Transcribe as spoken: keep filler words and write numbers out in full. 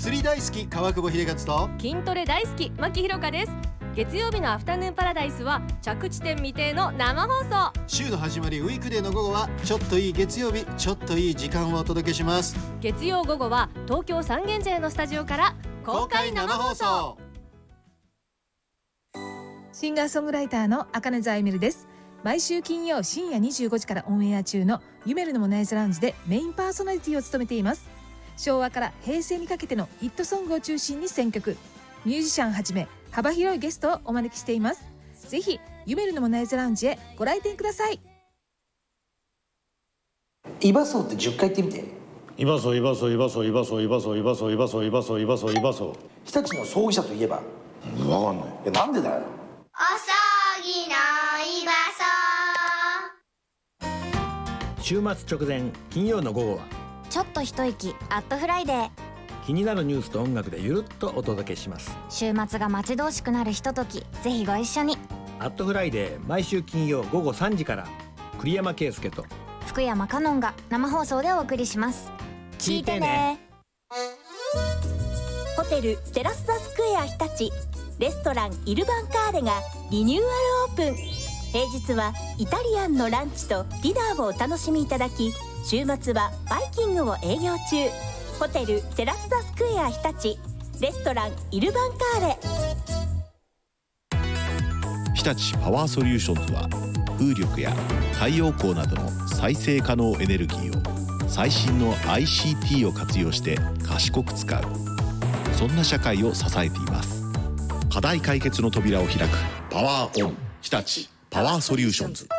釣り大好き川久保秀勝と筋トレ大好き牧ひろかです。月曜日のアフタヌーンパラダイスは着地点未定の生放送。 週の始まりウィークデーの午後はちょっといい月曜日、ちょっといい時間をお届けします。 月曜午後は東京三軒茶屋のスタジオから公開生放送。 シンガーソングライターの赤根沢ゆめるです。毎週金曜深夜にじゅうごじからオンエア中のゆめるのモナイズラウンジでメインパーソナリティを務めています。昭和から平成にかけてのヒットソングを中心に選曲、ミュージシャンはじめ幅広いゲストをお招きしています。ぜひゆめるのモナイズラウンジへご来店ください。 イバソーってじゅっかい言ってみて。 イバソイバソイバソイバソイバソイバソイバソイバソイバソイバソ。 日立の葬儀社といえば。 わかんない。 え、なんでだよ。 お葬儀のイバソ。 週末直前金曜の午後はちょっと一息アットフライデー。 気になるニュースと音楽でゆるっとお届けします。 週末が待ち遠しくなるひととき、ぜひご一緒に。 アットフライデー毎週金曜午後さんじから栗山圭介と福山香音が生放送でお送りします。聞いてね。 ホテルテラスザスクエア日立レストランイルバンカーレがリニューアルオープン。平日はイタリアンのランチとディナーをお楽しみいただき、週末はバイキングを営業中。ホテルテラスザスクエア日立レストランイルバンカーレ。 日立パワーソリューションズは風力や太陽光などの再生可能エネルギーを最新の アイシーティー を活用して賢く使う、そんな社会を支えています。課題解決の扉を開くパワーオン日立パワーソリューションズ。